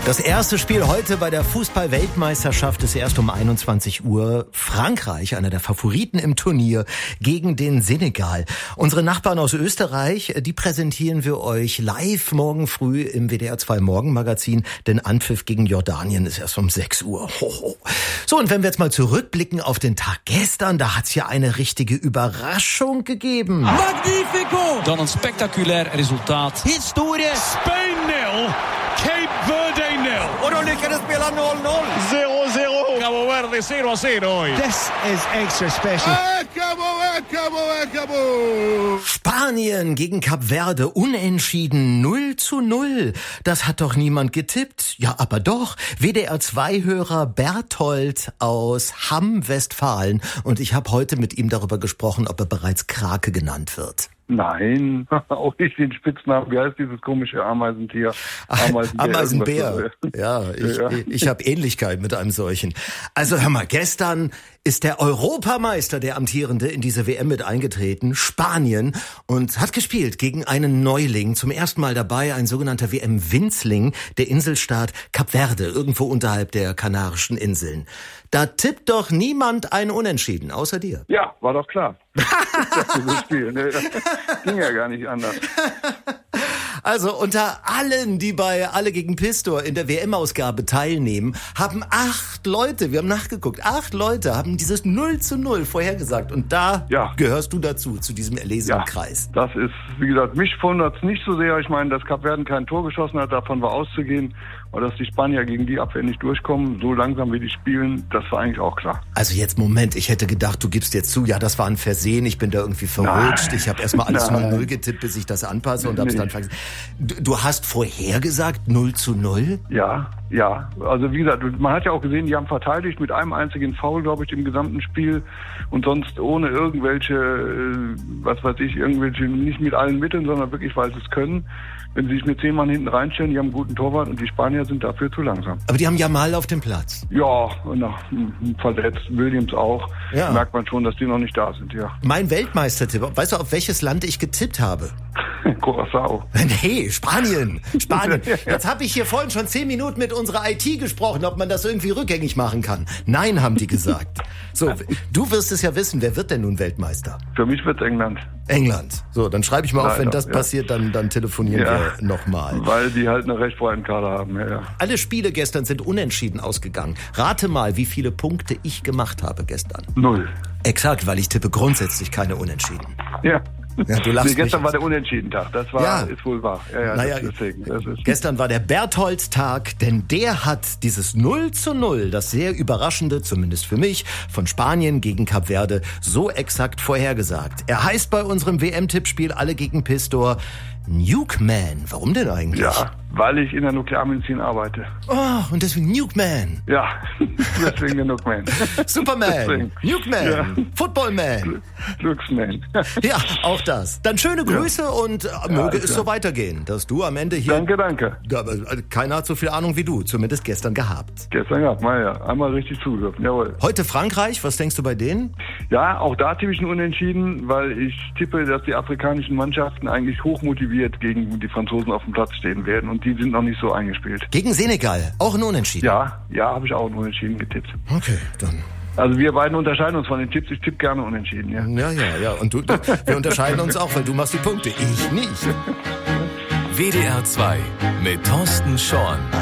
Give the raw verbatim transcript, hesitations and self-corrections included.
Das erste Spiel heute bei der Fußball-Weltmeisterschaft ist erst um einundzwanzig Uhr. Frankreich, einer der Favoriten im Turnier, gegen den Senegal. Unsere Nachbarn aus Österreich, die präsentieren wir euch live morgen früh im W D R zwei Morgenmagazin. Denn Anpfiff gegen Jordanien ist erst um sechs Uhr. Hoho. So, und wenn wir jetzt mal zurückblicken auf den Tag gestern, da hat's ja eine richtige Überraschung gegeben. Magnifico! Dan een spectaculair resultaat. Historie! Spain nil, Cape Verde nil. Och de lyckades spela noll noll. zero zero. Cabo Verde zero a zero hoy. This is extra special. Acabó, acabó, acabó. Spanien gegen Kap Verde, unentschieden, null zu null. Das hat doch niemand getippt. Ja, aber doch. W D R zwei Hörer Berthold aus Hamm, Westfalen. Und ich habe heute mit ihm darüber gesprochen, ob er bereits Krake genannt wird. Nein, auch nicht den Spitznamen. Wie heißt dieses komische Ameisentier? Ameisenbär. Ameisenbär. Ja, ich, ja. ich habe Ähnlichkeit mit einem solchen. Also hör mal, gestern ist der Europameister, der Amtierende, in diese W M mit eingetreten, Spanien, und hat gespielt gegen einen Neuling. Zum ersten Mal dabei ein sogenannter W M-Winzling, der Inselstaat Kap Verde, irgendwo unterhalb der Kanarischen Inseln. Da tippt doch niemand ein Unentschieden, außer dir. Ja, war doch klar. Das ist Spiel. Ne? Ging ja gar nicht anders. Also unter allen, die bei Alle gegen Pistor in der W M-Ausgabe teilnehmen, haben acht Leute, wir haben nachgeguckt, acht Leute haben dieses null zu null vorhergesagt. Und da ja. gehörst du dazu, zu diesem erlesenen ja, Kreis. Das ist, wie gesagt, mich wundert es nicht so sehr. Ich meine, dass Kap Verden kein Tor geschossen hat, davon war auszugehen. Und dass die Spanier gegen die Abwehr nicht durchkommen, so langsam wie die spielen, das war eigentlich auch klar. Also jetzt, Moment, ich hätte gedacht, du gibst jetzt zu, ja, das war ein Versehen, ich bin da irgendwie verrutscht. Nein. Ich habe erstmal alles null null getippt, bis ich das anpasse und hab's nee. dann vergessen. Du, du hast vorhergesagt null zu null? Ja, ja. Also wie gesagt, man hat ja auch gesehen, die haben verteidigt mit einem einzigen Foul, glaube ich, im gesamten Spiel und sonst ohne irgendwelche, was weiß ich, irgendwelche, nicht mit allen Mitteln, sondern wirklich, weil sie es können. Wenn sie sich mit zehn Mann hinten reinstellen, die haben einen guten Torwart und die Spanier sind dafür zu langsam. Aber die haben Jamal auf dem Platz. Ja, nach verletzt, Williams auch. Ja. Merkt man schon, dass die noch nicht da sind, ja. Mein Weltmeistertipp, weißt du, auf welches Land ich getippt habe? Curaçao. Nee, Spanien. Spanien. Jetzt habe ich hier vorhin schon zehn Minuten mit unserer I T gesprochen, ob man das irgendwie rückgängig machen kann. Nein, haben die gesagt. So, du wirst es ja wissen, wer wird denn nun Weltmeister? Für mich wird's England. England. So, dann schreibe ich mal auf, wenn das ja. passiert, dann, dann telefonieren ja. wir nochmal. Weil die halt einen recht breiten Kader haben, ja, ja. Alle Spiele gestern sind unentschieden ausgegangen. Rate mal, wie viele Punkte ich gemacht habe gestern. Null. Exakt, weil ich tippe grundsätzlich keine Unentschieden. Ja. Ja, du lachst nee, gestern mich. war der Unentschieden-Tag, das war, ja. ist wohl wahr. Ja, ja, naja, das deswegen, das ist gestern war der Berthold-Tag, denn der hat dieses null zu null, das sehr überraschende, zumindest für mich, von Spanien gegen Kap Verde so exakt vorhergesagt. Er heißt bei unserem W M-Tippspiel Alle gegen Pistor Nukeman. Warum denn eigentlich? Ja, weil ich in der Nuklearmedizin arbeite. Oh, und deswegen Nukeman. Ja, deswegen der Nukeman. Superman, Nukeman, ja. Footballman. Glücksman. Ja, auch das. Dann schöne Grüße ja. und äh, möge ja, es so weitergehen, dass du am Ende hier... Danke, danke. Ja, keiner hat so viel Ahnung wie du, zumindest gestern gehabt. Gestern gehabt, mal ja. Einmal richtig zugehört, jawohl. Heute Frankreich, was denkst du bei denen? Ja, auch da tippe ich ein Unentschieden, weil ich tippe, dass die afrikanischen Mannschaften eigentlich hochmotiviert gegen die Franzosen auf dem Platz stehen werden und die sind noch nicht so eingespielt. Gegen Senegal, auch ein Unentschieden? Ja, ja, habe ich auch ein Unentschieden getippt. Okay, dann... Also wir beiden unterscheiden uns von den Tipps. Ich tippe gerne unentschieden, ja. Ja, ja, ja. Und du, du, wir unterscheiden uns auch, weil du machst die Punkte. Ich nicht. W D R zwei mit Thorsten Schorn.